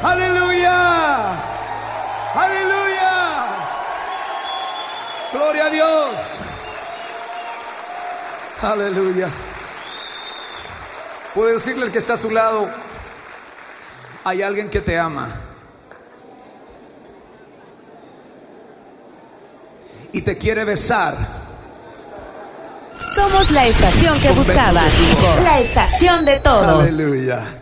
Aleluya. Aleluya. Gloria a Dios. Aleluya. Puede decirle al que está a su lado: hay alguien que te ama y te quiere besar. Somos la estación que buscabas, la estación de todos. Aleluya.